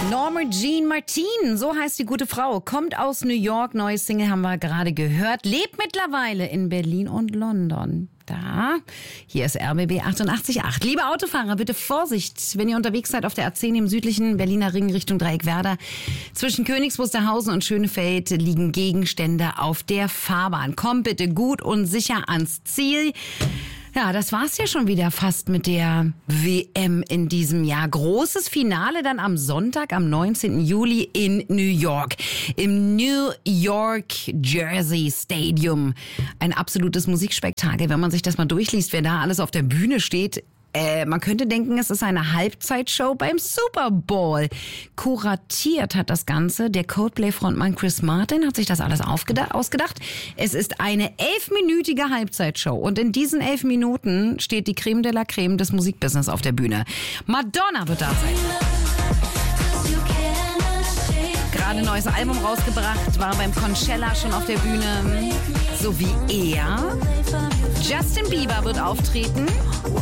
Norma Jean Martin, so heißt die gute Frau, kommt aus New York, neues Single haben wir gerade gehört, lebt mittlerweile in Berlin und London. Da, hier ist RBB 88.8. Liebe Autofahrer, bitte Vorsicht, wenn ihr unterwegs seid auf der A10 im südlichen Berliner Ring Richtung Dreieckwerder. Zwischen Königs Wusterhausen und Schönefeld liegen Gegenstände auf der Fahrbahn. Kommt bitte gut und sicher ans Ziel. Ja, das war's ja schon wieder fast mit der WM in diesem Jahr. Großes Finale dann am Sonntag, am 19. Juli in New York. Im New York Jersey Stadium. Ein absolutes Musikspektakel, wenn man sich das mal durchliest, wer da alles auf der Bühne steht. Man könnte denken, es ist eine Halbzeitshow beim Super Bowl. Kuratiert hat das Ganze der Coldplay-Frontmann Chris Martin, hat sich das alles ausgedacht. Es ist eine 11-minütige Halbzeitshow und in diesen 11 Minuten steht die Creme de la Creme des Musikbusiness auf der Bühne. Madonna wird da sein. Gerade ein neues Album rausgebracht, war beim Coachella schon auf der Bühne, so wie er. Justin Bieber wird auftreten